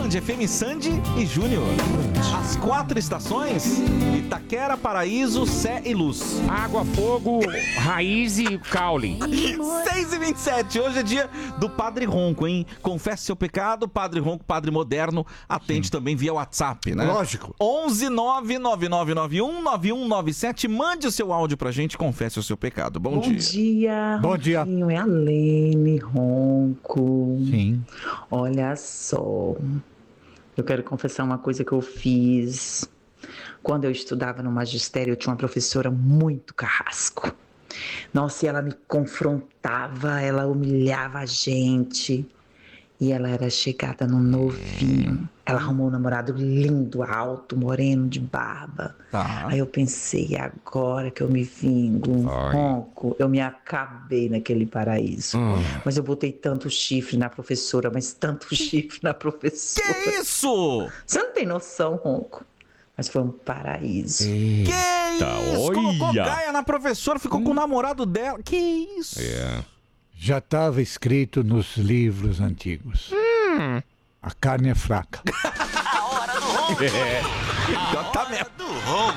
Band FM Sandy e Júnior. As 4 estações: Itaquera, Paraíso, Sé e Luz. Água, fogo, raiz e caule. 6h27, hoje é dia do Padre Ronco, hein? Confesse seu pecado, Padre Ronco, Padre Moderno, atende também via WhatsApp, né? Lógico. 11999919197, mande o seu áudio pra gente, confesse o seu pecado. Bom dia. Bom dia. É a Lene Ronco. Sim. Olha só, eu quero confessar uma coisa que eu fiz. Quando eu estudava no magistério, eu tinha uma professora muito carrasco. Nossa, e ela me confrontava, ela humilhava a gente. E ela era chegada no novinho. Ela arrumou um namorado lindo, alto, moreno, de barba. Tá. Aí eu pensei, agora que eu me vingo, Ronco, eu me acabei naquele paraíso. Mas eu botei tanto chifre na professora, mas tanto chifre na professora. Que isso? Você não tem noção, Ronco. Mas foi um paraíso. Que isso? Colocou olha. gaia na professora, ficou com o namorado dela. Que isso? Já estava escrito nos livros antigos. A carne é fraca. Já tá mesmo.